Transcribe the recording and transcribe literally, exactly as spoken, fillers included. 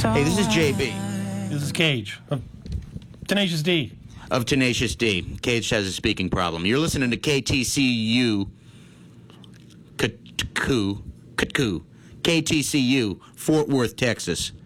Hey, this is J B. This is Cage. of Tenacious D. Of Tenacious D. Cage has a speaking problem. You're listening to K T C U. K T C U. K T C U, Fort Worth, Texas.